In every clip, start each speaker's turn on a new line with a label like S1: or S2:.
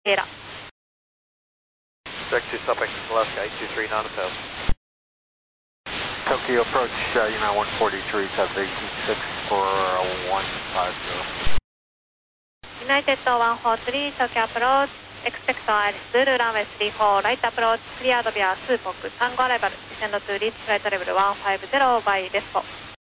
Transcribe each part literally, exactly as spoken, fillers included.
S1: Sierra.
S2: Direct to Suffolk, Alaska eight two three nine Hotel.
S3: Tokyo approach, uh, United one forty-three, South eight two six for one five zero.
S1: United one forty-three, Tokyo approach, expect Iris Zulu, runway three four, right approach, cleared via Supok, Tango arrival, descend to reach flight level one five zero by Despo.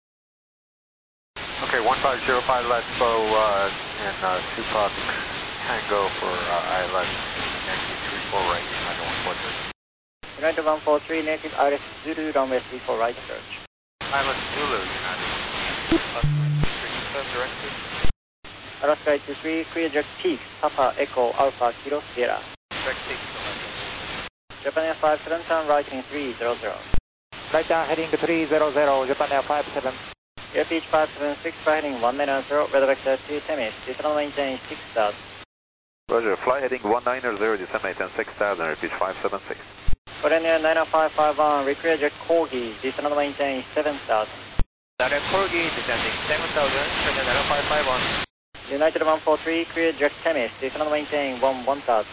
S3: Okay, one five zero by Lesbo, uh, and uh, Supok Tango for uh, I L S, Yankee three four right, United one forty-three.
S4: United one forty-three, native Iris Zulu, runway three four right approach.
S3: I L S Zulu, United.
S2: Confirm directed.
S4: Alaska eight two three, clear direct peak, Papa Echo Alpha Kilo Sierra.
S2: Direct peak.
S4: Japan Air five seven, turn right heading three zero zero.
S5: Right down heading to three zero zero, Japan Air five seven.
S4: Airpeach five seven six, fly heading one nine zero, weather vector two Temis, descend maintain six thousand.
S2: Roger, fly heading one nine zero, descend maintain six thousand, repeat five seven six.
S4: Korean nine five five one, recreate jet Corgi, descend maintain seven thousand.
S2: Direct Corgi, descending seven thousand, Korean nine five five one.
S4: United one forty-three, clear direct Temis, descend maintain one one thousand.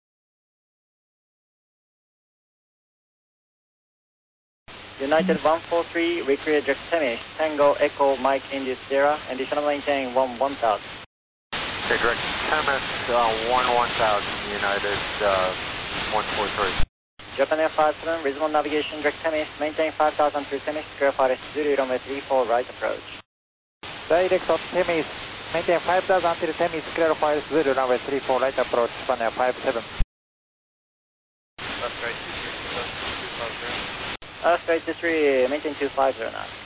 S4: United one forty-three, recreate direct Temis, Tango Echo Mike India Sierra, and descend maintain one one thousand.
S3: Okay, direct Temis, uh, one one thousand, United uh, one four three.
S4: Japan Air five seven, reasonable navigation, direct Temis, maintain five thousand to Temis, clear Iris Zulu, runway three four right approach.
S5: Direct of Temis, maintain five thousand till Temis, clear of Iris Zulu, runway three four right approach, Japan Air five seven.
S2: That's right, two five zero.
S4: Alaska eight two three, maintain two five zero now.